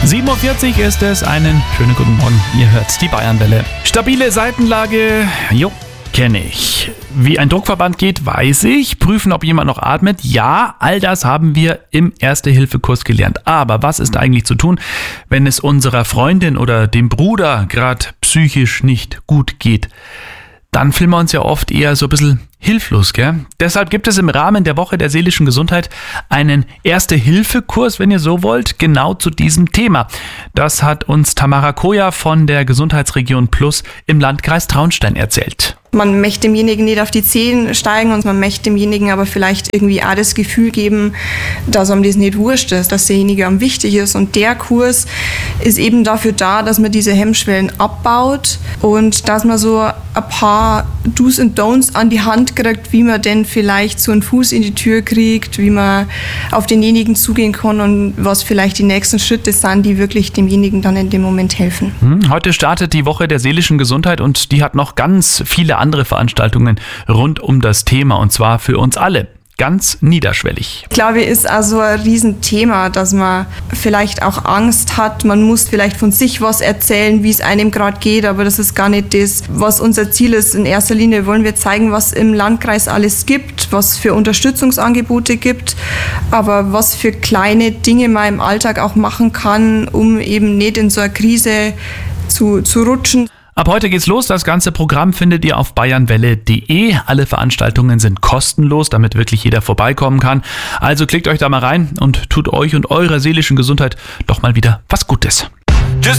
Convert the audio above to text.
7:40 Uhr ist es. Einen schönen guten Morgen. Ihr hört die Bayernwelle. Stabile Seitenlage, kenne ich. Wie ein Druckverband geht, weiß ich. Prüfen, ob jemand noch atmet. Ja, all das haben wir im Erste-Hilfe-Kurs gelernt. Aber was ist eigentlich zu tun, wenn es unserer Freundin oder dem Bruder gerade psychisch nicht gut geht? Dann fühlen wir uns ja oft eher so ein bisschen hilflos, gell? Deshalb gibt es im Rahmen der Woche der seelischen Gesundheit einen Erste-Hilfe-Kurs, wenn ihr so wollt, genau zu diesem Thema. Das hat uns Tamara Koja von der Gesundheitsregion Plus im Landkreis Traunstein erzählt. Man möchte demjenigen nicht auf die Zehen steigen und man möchte demjenigen aber vielleicht irgendwie auch das Gefühl geben, dass ihm das nicht wurscht ist, dass derjenige am wichtig ist. Und der Kurs ist eben dafür da, dass man diese Hemmschwellen abbaut und dass man so ein paar Do's und Don'ts an die Hand kriegt, wie man denn vielleicht so einen Fuß in die Tür kriegt, wie man auf denjenigen zugehen kann und was vielleicht die nächsten Schritte sind, die wirklich demjenigen dann in dem Moment helfen. Heute startet die Woche der seelischen Gesundheit und die hat noch ganz viele andere Veranstaltungen rund um das Thema und zwar für uns alle. Ganz niederschwellig. Ich glaube, ist also ein Riesenthema, dass man vielleicht auch Angst hat. Man muss vielleicht von sich was erzählen, wie es einem gerade geht, aber das ist gar nicht das, was unser Ziel ist. In erster Linie wollen wir zeigen, was im Landkreis alles gibt, was für Unterstützungsangebote gibt, aber was für kleine Dinge man im Alltag auch machen kann, um eben nicht in so eine Krise zu rutschen. Ab heute geht's los. Das ganze Programm findet ihr auf bayernwelle.de. Alle Veranstaltungen sind kostenlos, damit wirklich jeder vorbeikommen kann. Also klickt euch da mal rein und tut euch und eurer seelischen Gesundheit doch mal wieder was Gutes.